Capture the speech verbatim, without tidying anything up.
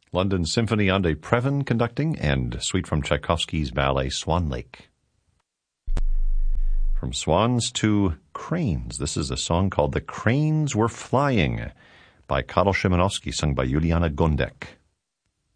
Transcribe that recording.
London Symphony Ande Previn conducting, and suite from Tchaikovsky's ballet Swan Lake. From swans to cranes, this is a song called The Cranes Were Flying by Karol Szymanowski, sung by Juliana Gondek.